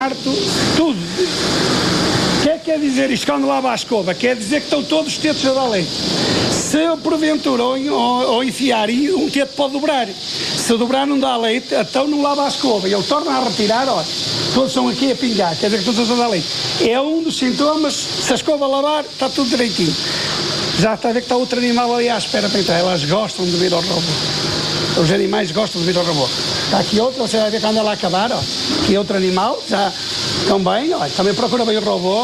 tudo. O que é que quer dizer isto quando lava a escova? Quer dizer que estão todos os tetos a dar leite. Se eu, porventura, ou enfiar, um teto pode dobrar. Se dobrar não dá leite, então não lava a escova. E ele torna a retirar, olha, todos estão aqui a pingar, quer dizer que todos estão a dar leite. É um dos sintomas, se a escova lavar, está tudo direitinho. Já está a ver que está outro animal ali à espera para entrar. Elas gostam de vir ao robô. Os animais gostam de vir ao robô. Está aqui outro, você vai ver quando ela acabar, ó. Aqui outro animal, já também, olha, também procura bem o robô.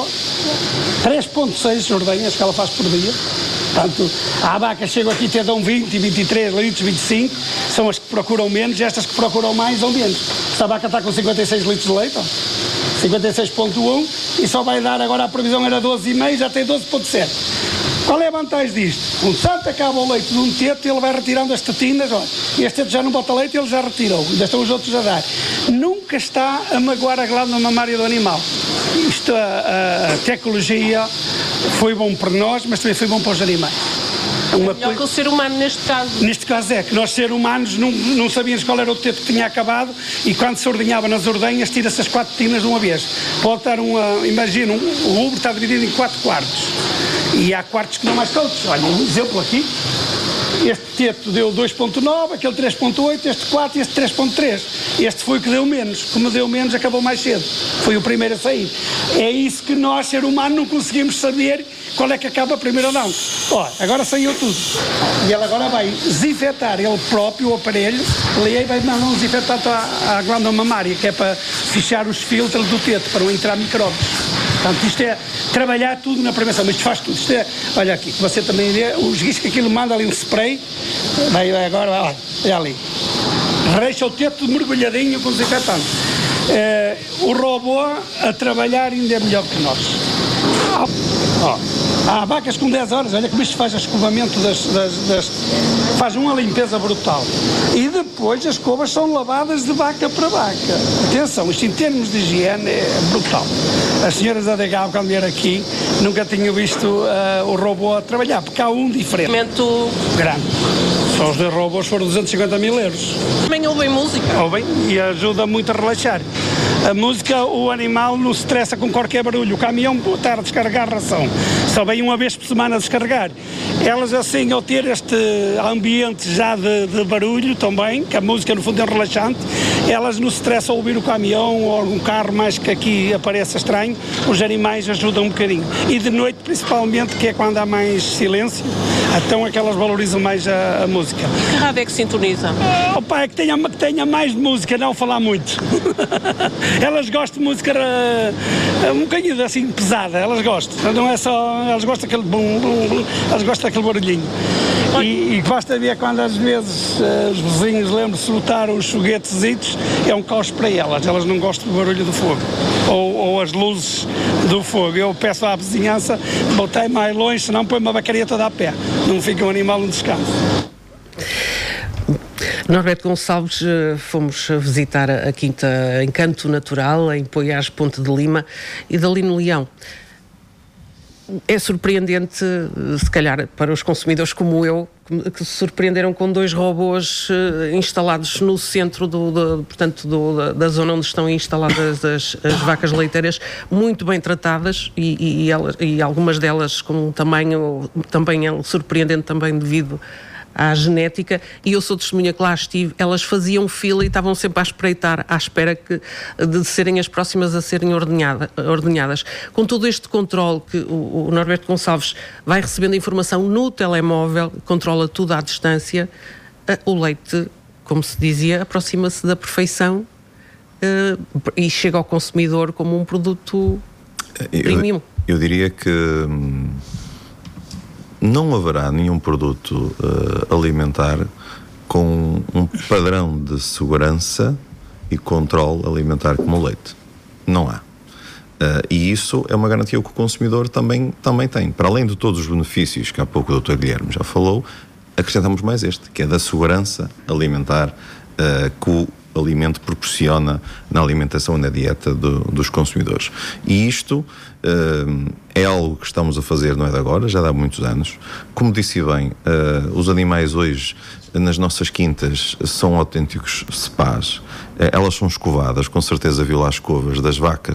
3,6 ordenhas que ela faz por dia. Portanto, há vacas que chegam aqui e dão 20, 23 litros, 25, são as que procuram menos, e estas que procuram mais dão menos. Esta vaca está com 56 litros de leite, ó. 56,1, e só vai dar, agora a previsão era 12,5, já tem 12,7. Qual é a vantagem disto? Um santo acaba o leite de um teto e ele vai retirando as tetinas, olha, e este teto já não bota leite, ele já retirou, ainda estão os outros a dar. Nunca está a magoar a glândula mamária do animal. Isto, a tecnologia foi bom para nós, mas também foi bom para os animais. Melhor que o ser humano neste caso. Neste caso é que nós, seres humanos, não sabíamos qual era o teto que tinha acabado, e quando se ordenhava nas ordenhas, tira-se as 4 tetinas de uma vez. Pode estar imagina, o útero está dividido em 4 quartos, e há quartos que dão mais que outros. Olha, um exemplo aqui, este teto deu 2,9, aquele 3,8, este 4 e este 3,3. Este foi o que deu menos. Como deu menos, acabou mais cedo. Foi o primeiro a sair. É isso que nós, ser humano, não conseguimos saber qual é que acaba primeiro ou não. Ó, agora saiu tudo. E ele agora vai desinfetar ele próprio, o aparelho, e vai mandar um desinfetante à glândula mamária, que é para fechar os filtros do teto, para não entrar micróbios. Portanto, isto é trabalhar tudo na prevenção, mas isto faz tudo. Isto é, olha aqui, você também vê, os guichos que aquilo manda ali um spray, vai agora, olha ali. Reixa o teto tudo mergulhadinho com desinfetante. O robô a trabalhar ainda é melhor que nós. Há vacas com 10 horas, olha como isto faz o escovamento faz uma limpeza brutal. E depois as escovas são lavadas de vaca para vaca. Atenção, isto em termos de higiene é brutal. As senhoras da DGAO, quando vieram aqui, nunca tinham visto o robô a trabalhar, porque há um diferente. Grande. Só os dois robôs foram 250 mil euros. Também ouvem música? Ouvem, e ajuda muito a relaxar. A música, o animal não se estressa com qualquer barulho. O caminhão está a descarregar a ração. Só vem uma vez por semana a descarregar. Elas assim, ao ter este ambiente já de barulho também, que a música no fundo é relaxante, elas não se estressam ao ouvir o caminhão ou algum carro mais que aqui apareça estranho. Os animais ajudam um bocadinho. E de noite principalmente, que é quando há mais silêncio, então é que elas valorizam mais a música. Que rádio é que sintoniza? Opa, é que tenha mais de música, não falar muito. Elas gostam de música um bocadinho assim pesada, elas gostam. Não é só, elas gostam daquele bum, bum, bum, elas gostam daquele barulhinho. E basta ver quando às vezes os vizinhos lembram-se de lutar os foguetezitos, é um caos para elas não gostam do barulho do fogo. Ou as luzes do fogo. Eu peço à vizinhança, botei mais longe, senão põe uma vacaria toda a pé. Não fica um animal no descanso. Norberto Gonçalves, fomos visitar a Quinta Encanto Natural, em Poiares, Ponte de Lima, e dali no Leão. É surpreendente, se calhar, para os consumidores como eu, que se surpreenderam com 2 robôs instalados no centro da zona onde estão instaladas as vacas leiteiras, muito bem tratadas, e algumas delas com um tamanho também surpreendente também devido à genética, e eu sou testemunha que lá estive, elas faziam fila e estavam sempre a espreitar, à espera de serem as próximas a serem ordenhadas. Com todo este controle que o Norberto Gonçalves vai recebendo informação no telemóvel, controla tudo à distância, o leite, como se dizia, aproxima-se da perfeição e chega ao consumidor como um produto premium. Eu diria que não haverá nenhum produto alimentar com um padrão de segurança e controle alimentar como o leite. Não há. E isso é uma garantia que o consumidor também tem. Para além de todos os benefícios que há pouco o Dr. Guilherme já falou, acrescentamos mais este, que é da segurança alimentar que o alimento proporciona na alimentação e na dieta dos consumidores. E isto é algo que estamos a fazer, não é de agora, já há muitos anos. Como disse bem, os animais hoje nas nossas quintas são autênticos spas. Elas são escovadas, com certeza viu lá as escovas das vacas